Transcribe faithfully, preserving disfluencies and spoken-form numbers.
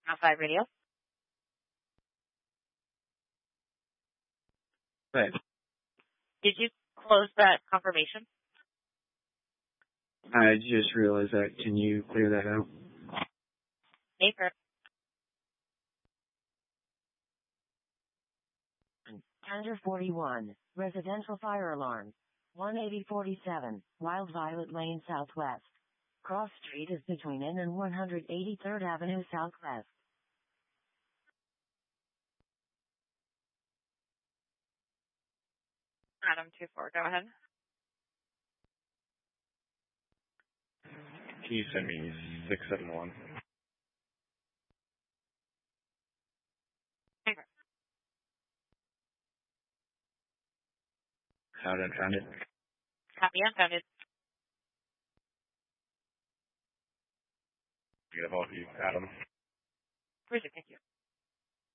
Outside radio. Right. Did you close that confirmation? I just realized that. Can you clear that out? Paper. Tender forty-one, residential fire alarm. one eighty forty-seven, Wild Violet Lane Southwest. Cross Street is between N and one hundred eighty-third Avenue Southwest. Adam two four, go ahead. Can you send me six seven one? Paper. Found it, found it. Copy unfounded. You have all of you, Adam. Where's it? Thank you.